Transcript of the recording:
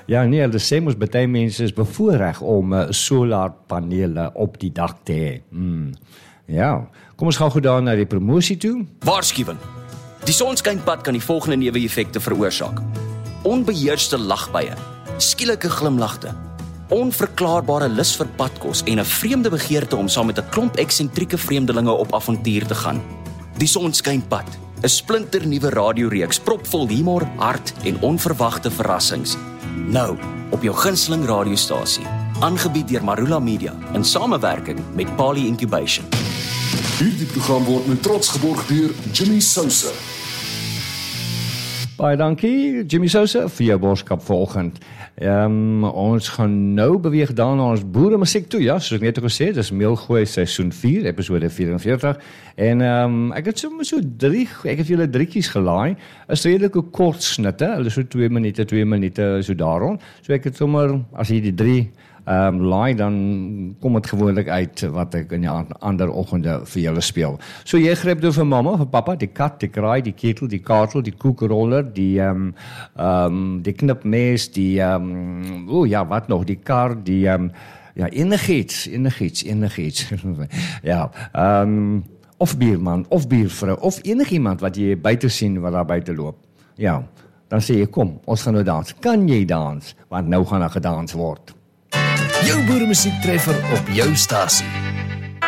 Ja, nee, hulle sê mos baie mense is bevoorreg om solarpanele op die dak te hê. Ja, kom ons gaan goed daar na die promosie toe. Waarskuwing. Die sonskynpad kan die volgende neeweffekte veroorsaak. Onbeheerste lagbuie, skielike glimlagte, onverklaarbare lus vir padkos en 'n vreemde begeerte om saam met 'n klomp eksentrieke vreemdelinge op avontuur te gaan. Die sonskynpad, 'n splinternuwe radioreeks propvol humor, hart en onverwagte verrassings. Nou, op jou gunsteling radiostasie, aangebied deur Marula Media in samewerking met Pali Incubation. Hierdie program word met trots geborg deur Jimmy Sousa. Baie dankie, Jimmy Sousa, vir jou boodskap vanoggend. Ons gaan nou beweeg daar na ons boere musiek toe, ja, soos ek net gesê het, dis Meelgooi seisoen 4, episode 44, en ek het julle drietjies gelaai, is redelike kort snitte, hulle so 2 minute, so daarom, so ek het sommer, as jy die 3 laai, dan kom het gewoonlik uit wat ek in die ander oggende vir julle speel. So jy gryp door vir mamma, vir papa, die kat, die kraai, die ketel, die kaartel, die koekroller, die knipmes, die wat nog, die kar, die enigiets. Ja, of bierman, of biervrou, of enigiemand wat jy buite sien wat daar buite loop. Ja, dan sê jy, kom, ons gaan nou dans. Kan jy dans? Want nou gaan daar gedans word. Jou boeremusiek treffer op jou stasie.